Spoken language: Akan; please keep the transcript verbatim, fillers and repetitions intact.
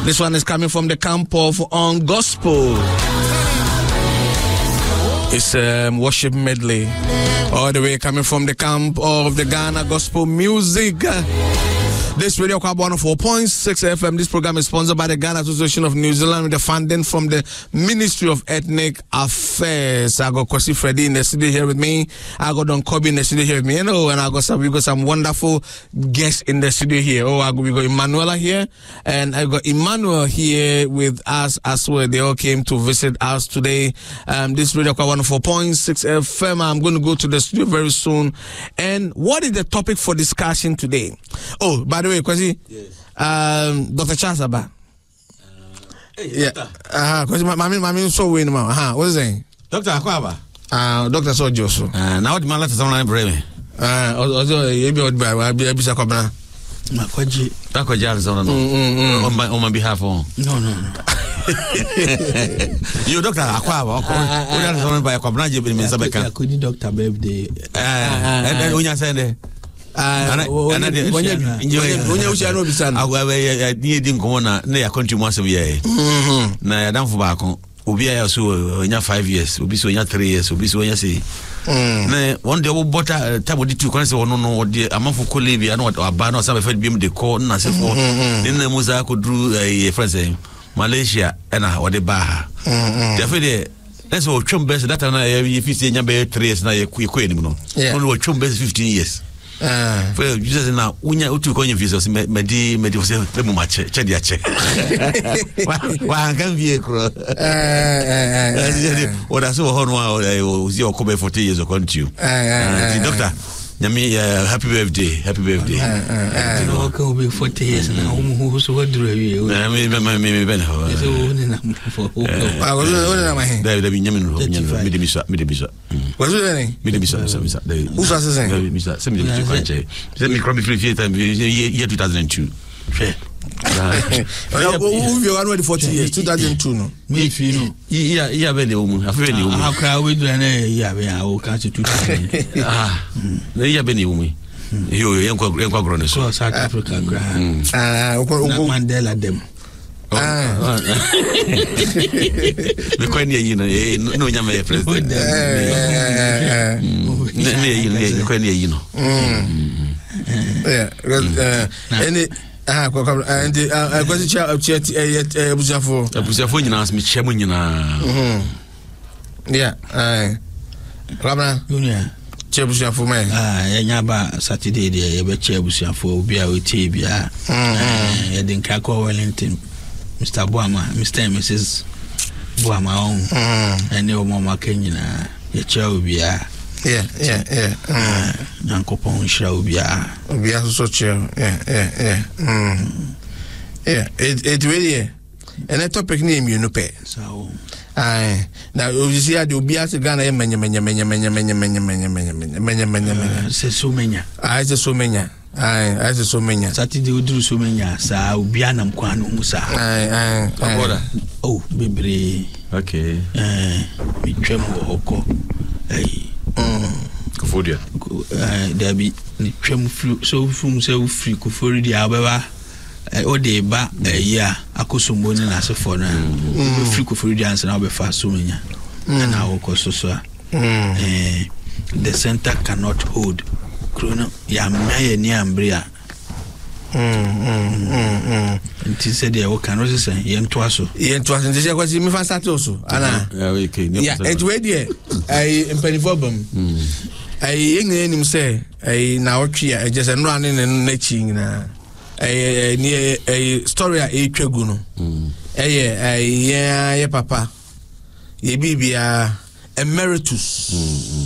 This one is coming from the camp of On Gospel. It's a um, worship medley. All the way coming from the camp of the Ghana Gospel Music. This radio club one oh four point six F M. This program is sponsored by the Ghana Association of New Zealand with the funding from the Ministry of Ethnic Affairs. I got Kwasi Freddy in the studio here with me. I got Don Kobe in the studio here with me. You know, and I got some we got some wonderful guests in the studio here. Oh, I got, we got Emanuela here, and I got Emmanuel here with us as well. They all came to visit us today. Um, this radio club one oh four point six F M. I'm going to go to the studio very soon. And what is the topic for discussion today? Oh, by the way, Kwasi, yes. um, Doctor Chasaba. Uh, hey, yeah. Uh, Kwasi, mami, mami, so win, ma. Uh, what is it? Doctor Akwaba. Uh, Doctor Sojoso. Uh, now what man let someone brave. Uh, also, you be out by, I be a bisa kobna. Makwaji, Makwaji, is on on my on my behalf. On. No, no, no. You Doctor Akwaba. We are someone by a kobna. You be me sabeka. I could Doctor birthday. Uh, and then when you say Ah, when you when you share no bisan. I didn't go na na ya country once a year. Na ya dan fu ba kon. Obi ya so nya five years, obi so nya three years, obi so nya say. Na one day we bought a table di two kan say no no dey amanfo kolebi na aba na some fed bim dey call na say for. Then na musa ko dru e friend say Malaysia na we dey ba ha. Therefore dey let's go twom best that na you fit say nya be three years na you ko enim no. No we twom best fifteen years. Ah, well, you just now unya utu konye visa me medi medi fose le mu mache che dia che. Wa kan vie kro. Eh eh. O da so ho no o zi o ko be forty years o continue. Eh eh. Doctor, nyame happy birthday, happy birthday. Eh eh. O ko be forty years na o mu so wadru awie. Na me me me ben ho. So ni na fo. Ah, o na ma he. Da da bi nyame no, nyame me de bisa, me de bisa. What's the name? Me de bisa, bisa bisa. Who's that saying? Me bisa, se me de bisa. Let me come free time year two thousand two. Fair. Who you are already forty years, two thousand two no. Me feel no. Yeah, yeah, be the woman. I feel the woman. How can we do na yeah be I will catch two thousand. Ah. Yeah be the woman. You you enko enko grow no so. South Africa grow. Ah, Mandela dem. Ah. Me kwa ni yino no nyama ya president. Eh. Ne yino ne kwa ni yino. Mm. Yeah, uh any ah kwa and uh kwa cha cha eh busafo. Busafo nyina as me chemu nyina. Mhm. Yeah, eh. Rabna Junior. Busafo man. Ah, ya nyaba Saturday dey e be busafo obi a oti bia. Eh, ya din ka ko Wellington. Mister Boama, Mister and Missus Boama on. And your mama Kenyina, your child be a. Yeah, yeah, yeah. Uncle Pon shall be a. We are so chill. Yeah, yeah, yeah. Mm. Yeah, it it really. And a topic name you know pay. So, aye. Now you see, I do be as a Ghana, many, many, many, many, many, many, many, many, many, many, many, many. Say so many. I say so many. Aye, I say so many. Saturday we do so many. Sa ubiana mkwano musa. Aye, aye. Agoda. Oh, baby. Okay. Eh, mi twemo oko. Eh. Mm. Kufodia. Eh, there be ni twemo flu so fum say free kufori dia abeba. Eh, o de ba eh ya akosombo ni na asefo na. We free kufori dia ansa na obefa so many. Na oko so so. Eh, the center cannot hold. Krono ya mmeya ni ambria. Mm mm mm. Nti said ya wo kan ro say ye nto aso. Ye nto aso nti kwasi mi fa start oso. Ana. Yeah, okay. Yeah, it we there. Ai impenifobum. Mm. Ai engene nim say ai na otwe ya just no ane ne na chi nyina. Ai ni ai story a e twegu no. Mm. Ai ai ye ye papa. Ye bibia emeritus. Mm.